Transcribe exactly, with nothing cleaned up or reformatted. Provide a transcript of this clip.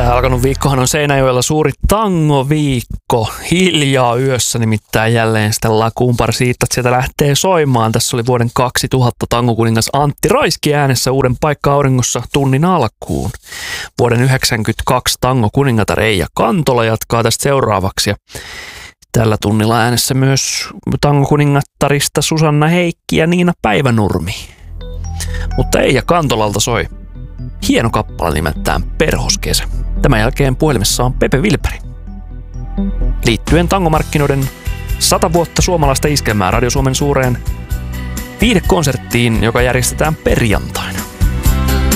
Tämä alkanut viikkohan on Seinäjoella suuri tangoviikko. Hiljaa yössä nimittäin jälleen sitten Lakuunpar siitä, että sieltä lähtee soimaan. Tässä oli vuoden kaksituhatta tangokuningas Antti Raiski äänessä uuden paikka auringossa tunnin alkuun. Vuoden yhdeksänkymmentäkaksi tangokuningatar Eija Kantola jatkaa tästä seuraavaksi. Ja tällä tunnilla äänessä myös tangokuningattarista Susanna Heikki ja Niina Päivänurmi. Mutta Eija Kantolalta soi hieno kappale nimeltään Perhoskesä. Tämän jälkeen puhelimessa on Pepe Vilperi. Liittyen tangomarkkinoiden sata vuotta suomalaista iskelmää Radio Suomen suureen viihdekonserttiin, joka järjestetään perjantaina.